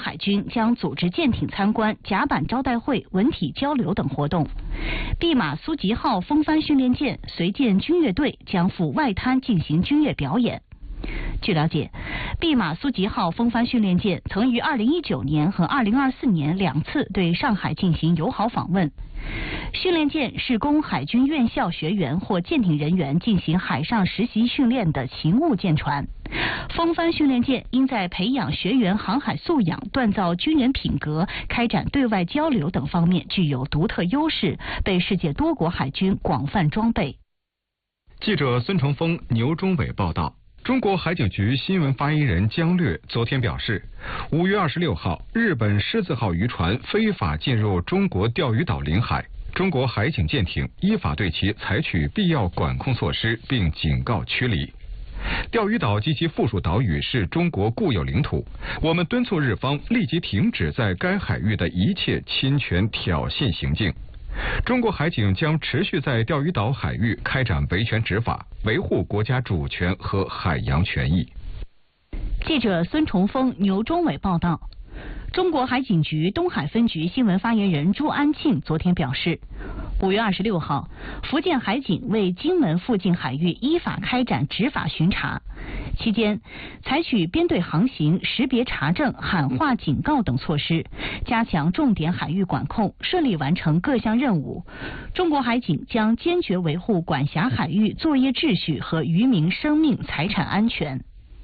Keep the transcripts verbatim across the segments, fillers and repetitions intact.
海军将组织舰艇参观、甲板招待会、文体交流等活动。毕马苏吉号风帆训练舰随舰军乐队将赴外滩进行军乐表演。据了解，毕马苏吉号风帆训练舰曾于二零一九年和二零二四年两次对上海进行友好访问。训练舰是供海军院校学员或舰艇人员进行海上实习训练的勤务舰船。风帆训练舰应在培养学员航海素养、锻造军人品格、开展对外交流等方面具有独特优势，被世界多国海军广泛装备。 记者孙成峰、牛忠伟报道。中国海警局新闻发言人姜略昨天表示，五月二十六号，日本狮子号渔船非法进入中国钓鱼岛领海，中国海警舰艇依法对其采取必要管控措施，并警告驱离。钓鱼岛及其附属岛屿是中国固有领土，我们敦促日方立即停止在该海域的一切侵权挑衅行径。中国海警将持续在钓鱼岛海域开展维权执法，维护国家主权和海洋权益。 记者孙崇峰、牛忠伟报道。中国海警局东海分局新闻发言人朱安庆昨天表示，五月二十六号，福建海警为金门附近海域依法开展执法巡查，期间采取编队航行、识别查证、喊话警告等措施，加强重点海域管控，顺利完成各项任务。中国海警将坚决维护管辖海域作业秩序和渔民生命财产安全。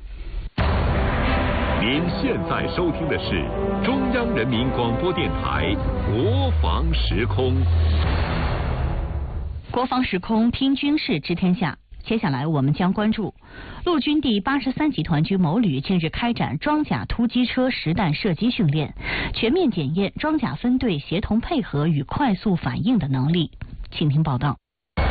您现在收听的是中央人民广播电台国防时空。 国防时空，听军事知天下。接下来我们将关注陆军第八十三集团军某旅近日开展装甲突击车实弹射击训练，全面检验装甲分队协同配合与快速反应的能力。请听报道。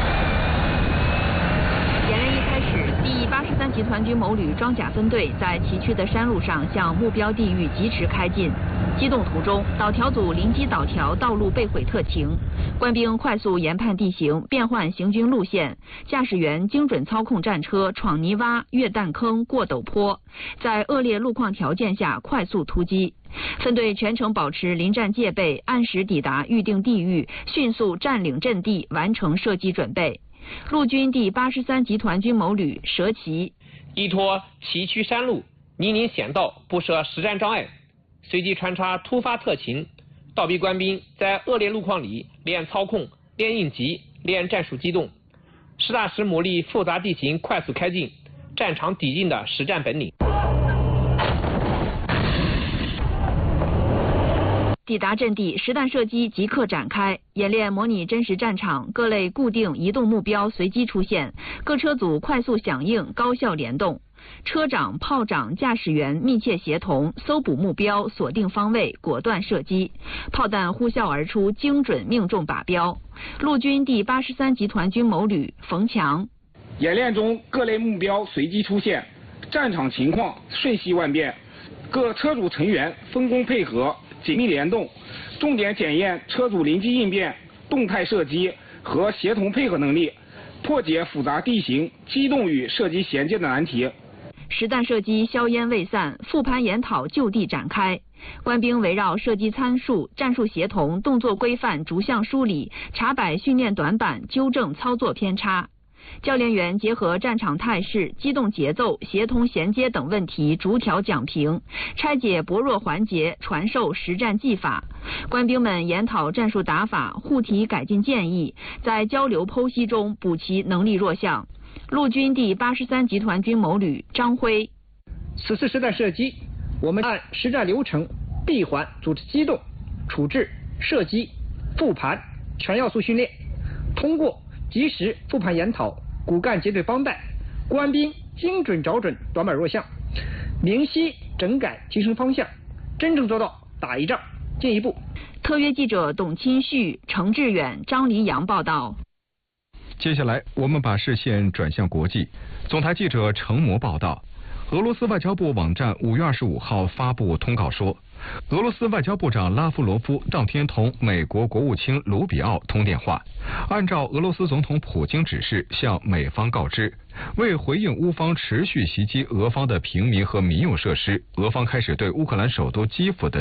八十三集团军某旅装甲分队在崎岖的山路上向目标地域疾驰开进，机动途中，导条组临机导条道路被毁特情，官兵快速研判地形，变换行军路线，驾驶员精准操控战车闯泥洼、越弹坑、过陡坡，在恶劣路况条件下快速突击。分队全程保持临战戒备，按时抵达预定地域，迅速占领阵地，完成射击准备。陆军第八十三集团军某旅蛇旗依托崎岖山路、泥泞险道，不设实战障碍，随机穿插突发特勤，倒逼官兵在恶劣路况里练操控、练应急、练战术机动，实打实磨砺复杂地形快速开进、战场抵近的实战本领。 抵达阵地，实弹射击即刻展开，演练模拟真实战场，各类固定移动目标随机出现，各车组快速响应，高效联动。车长、炮长、驾驶员密切协同，搜捕目标，锁定方位，果断射击，炮弹呼啸而出，精准命中靶标。陆军第八十三集团军某旅冯强。 演练中各类目标随机出现，战场情况瞬息万变，各车组成员分工配合，紧密联动，重点检验车组临机应变、动态射击和协同配合能力，破解复杂地形、机动与射击衔接的难题。 实弹射击硝烟未散，复盘研讨就地展开。官兵围绕射击参数、战术协同、动作规范逐项梳理，查摆训练短板，纠正操作偏差。教练员结合战场态势、机动节奏、协同衔接等问题逐条讲评，拆解薄弱环节，传授实战技法。官兵们研讨战术打法，互提改进建议，在交流剖析中补齐能力弱项。陆军第八十三集团军某旅张辉。 此次实弹射击，我们按实战流程闭环组织机动、处置、射击、复盘全要素训练，通过及时复盘研讨、骨干结对帮带，官兵精准找准短板弱项，明晰整改提升方向，真正做到打一仗进一步。 特约记者董钦旭、程志远、张黎阳报道。 接下来我们把视线转向国际。总台记者程模报道，俄罗斯外交部网站五月二十五号发布通告说，俄罗斯外交部长拉夫罗夫当天同美国国务卿卢比奥通电话，按照俄罗斯总统普京指示向美方告知，为回应乌方持续袭击俄方的平民和民用设施，俄方开始对乌克兰首都基辅的